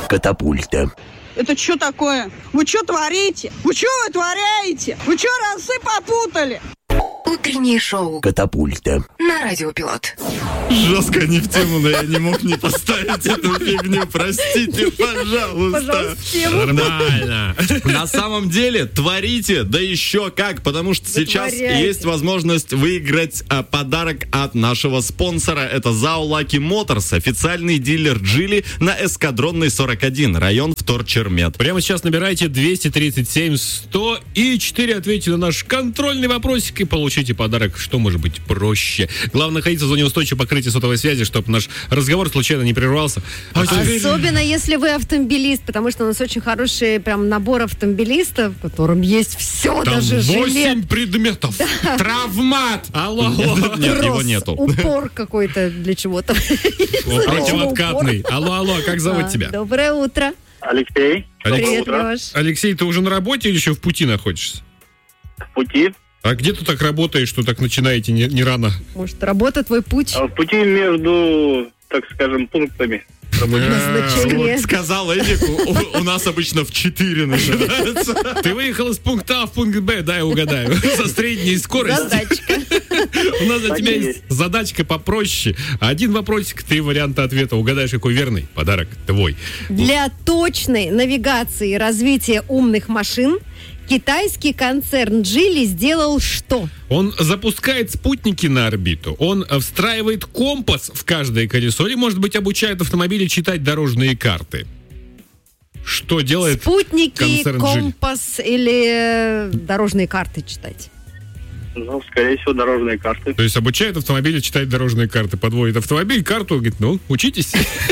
Катапульта. Это что такое? Вы что творите? Вы что вытворяете? Вы что разы попутали? Утреннее шоу Катапульта. на Радио Пилот. Жестко не в тему, но я не мог не поставить эту фигню. Простите, пожалуйста. Нормально. На самом деле, творите, да еще как, потому что сейчас есть возможность выиграть подарок от нашего спонсора. Это ЗАО Lucky Motors, официальный дилер Джили на Эскадронной 41, район Вторчермет. Прямо сейчас набирайте 237-100 и 4 ответьте на наш контрольный вопросик и получите подарок. Что может быть проще? Главное, находиться в зоне устойчивого покрытия сотовой связи, чтобы наш разговор случайно не прервался. Особенно если вы автомобилист, потому что у нас очень хороший прям набор автомобилистов, в котором есть все, Там даже 8 жилет. предметов. Травмат. Алло. Нет, его нету. Упор какой-то для чего-то. Противооткатный. Алло, как зовут тебя? Доброе утро. Алексей. Привет, Леш. Алексей, ты уже на работе или еще в пути находишься? В пути. А где ты так работаешь, что так начинаете не рано? Может, работа твой путь? В пути между, так скажем, пунктами. Назначение. Сказал Эдик, у нас обычно в 4 начинается. Ты выехал из пункта А в пункт Б, дай угадаю. Со средней скоростью. Задачка. У нас для тебя есть задачка попроще. Один вопросик, 3 варианта ответа. Угадаешь, какой верный? Подарок твой. Для точной навигации и развития умных машин китайский концерн Geely сделал что? Он запускает спутники на орбиту, он встраивает компас в каждое колесо или, может быть, обучает автомобили читать дорожные карты. Что делает Спутники, концерн Geely? компас или дорожные карты читать? Ну, скорее всего, дорожные карты. То есть обучает автомобили читать дорожные карты, подводит автомобиль, карту, говорит, ну, учитесь,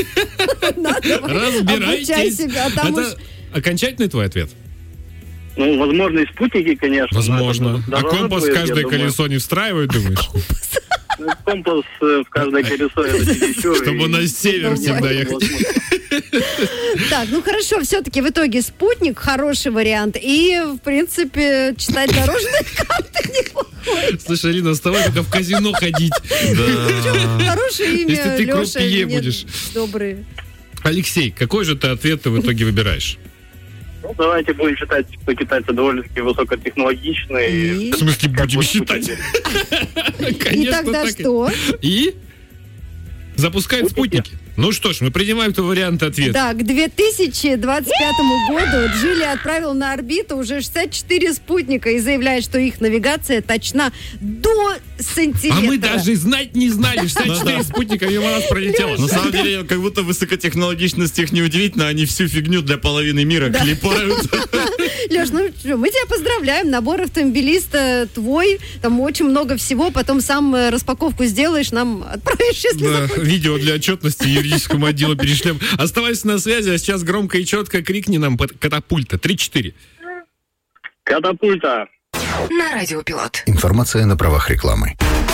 разбирайтесь. Обучай себя, там уж... Это окончательный твой ответ? Ну, возможно, и спутники, конечно. Возможно. но А это компас в дороже каждое будет, я думаю. колесо не встраивают, думаешь? Ну, компас в каждое колесо, это чересчур. Чтобы на север всегда ехать. Так, ну хорошо, все-таки в итоге спутник хороший вариант. И, в принципе, читать дорожные карты неплохой. Слушай, Алина, с тобой только в казино ходить. Хорошее имя, Если ты Леша. крупье нет, будешь. Добрый. Алексей, какой же ты ответ ты в итоге выбираешь? Ну, давайте будем считать, что китайцы довольно-таки высокотехнологичные. В смысле, будем считать? И Конечно, тогда так. что? И? Запускают спутники. Ну что ж, мы принимаем твой вариант ответа. Да, к 2025 году Geely отправил на орбиту уже 64 спутника и заявляет, что их навигация точна до сантиметра. А мы даже знать не знали. 64 спутника мимо нас пролетело. На самом деле, как будто высокотехнологичность их неудивительно, они всю фигню для половины мира клепают. Леш, ну что, мы тебя поздравляем. Набор автомобилиста твой. Там очень много всего. Потом сам распаковку сделаешь, нам отправишь, если Да, захочешь. видео для отчетности юридическому отделу перешлем. Оставайся на связи, а сейчас громко и четко крикни нам «Катапульта». 3-4. Катапульта. На Радио Пилот. Информация на правах рекламы.